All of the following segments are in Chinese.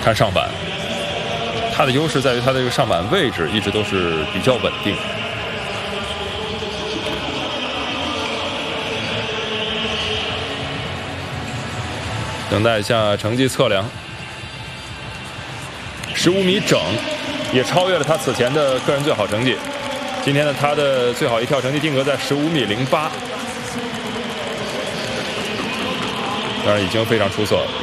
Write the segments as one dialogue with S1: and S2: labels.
S1: 看上板，他的优势在于他的这个上板位置一直都是比较稳定。等待一下成绩测量，15米整，也超越了他此前的个人最好成绩。今天呢，他的最好一跳成绩定格在15米08，当然已经非常出色了。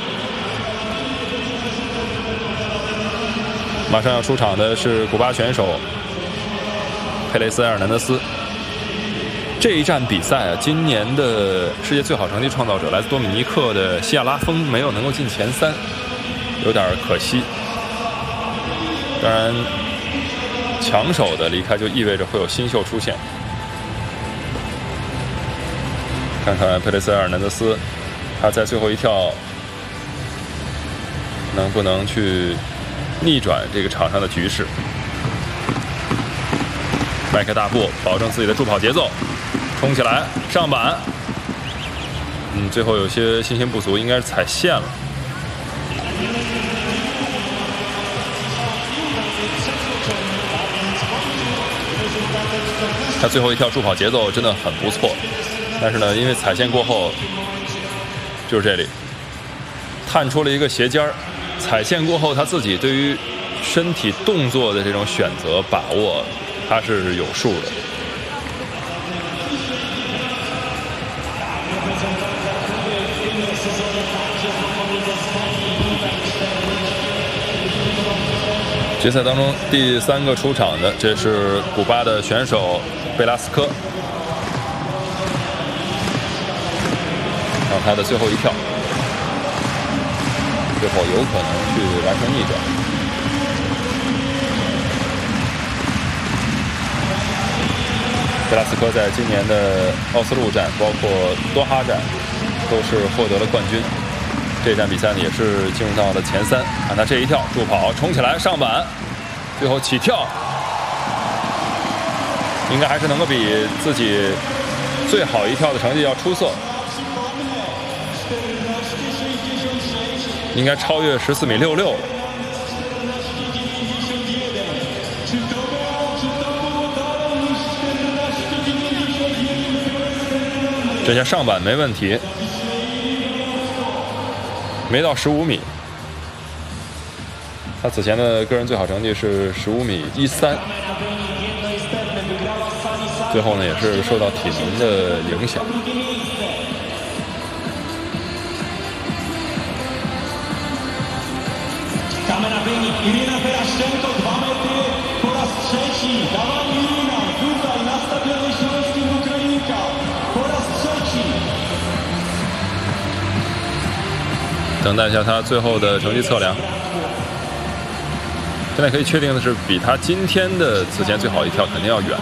S1: 马上要出场的是古巴选手佩雷斯埃尔南德斯。这一站比赛啊，今年的世界最好成绩创造者来自多米尼克的西亚拉丰没有能够进前3，有点可惜。当然，强手的离开就意味着会有新秀出现。看看佩雷斯埃尔南德斯，他在最后一跳能不能去逆转这个场上的局势。迈开大步，保证自己的助跑节奏，冲起来上板。最后有些信心不足，应该是踩线了。他最后一跳助跑节奏真的很不错，但是呢，因为踩线过后，就是这里探出了一个斜尖儿。踩线过后，他自己对于身体动作的这种选择把握，他是有数的。决赛当中第3个出场的，这是古巴的选手贝拉斯科，让他的最后一跳，最后有可能去完成逆转。贝拉斯科在今年的奥斯陆站，包括多哈站，都是获得了冠军。这站比赛呢，也是进入到了前3。看他这一跳助跑，冲起来上板，最后起跳，应该还是能够比自己最好一跳的成绩要出色，应该超越14米66了。这下上板没问题，没到15米。他此前的个人最好成绩是15米13，最后呢也是受到体能的影响。等待一下他最后的成绩测量。现在可以确定的是，比他今天的此前最好一跳肯定要远。